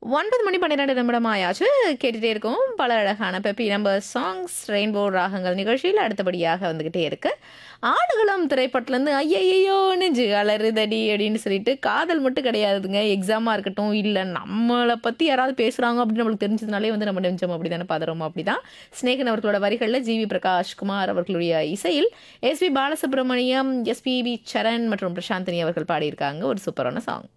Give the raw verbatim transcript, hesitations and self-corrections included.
ஒன்பது மணி பன்னிரண்டு நிமிடம் ஆயாச்சு. கேட்டுட்டே இருக்கோம். பல அழகான பெப்பி நம்பர் சாங்ஸ் ரெயின்போ ராகங்கள் நிகழ்ச்சியில் அடுத்தபடியாக வந்துகிட்டே இருக்கு. ஆடுகளம் திரைப்படத்துலேருந்து ஐயையோ நெஞ்சு அலறுதடி அப்படின்னு சொல்லிட்டு காதல் மட்டும் கிடையாதுங்க. எக்ஸாமா இருக்கட்டும், இல்ல நம்மள பத்தி யாராவது பேசுறாங்க அப்படின்னு நம்மளுக்கு தெரிஞ்சதுனாலே வந்து நம்ம நெஞ்சம் அப்படிதானே பதறோம். அப்படிதான் சிநேகன் அவர்களோட வரிகள்ல ஜிவி பிரகாஷ் குமார் அவர்களுடைய இசையில் எஸ்பி பாலசுப்ரமணியம், எஸ்பிபி சரண் மற்றும் பிரசாந்தினி அவர்கள் பாடியிருக்காங்க ஒரு சூப்பரான சாங்.